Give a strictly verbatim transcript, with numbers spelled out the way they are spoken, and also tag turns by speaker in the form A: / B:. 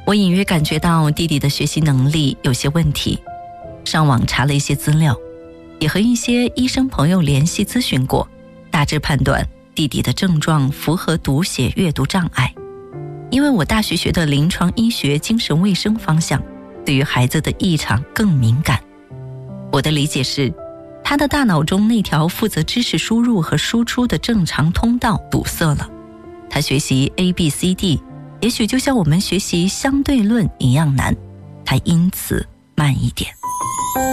A: 我隐约感觉到弟弟的学习能力有些问题，上网查了一些资料，也和一些医生朋友联系咨询过，大致判断弟弟的症状符合读写阅读障碍。因为我大学学的临床医学精神卫生方向，对于孩子的异常更敏感。我的理解是，他的大脑中那条负责知识输入和输出的正常通道堵塞了，他学习 A B C D 也许就像我们学习相对论一样难，他因此慢一点。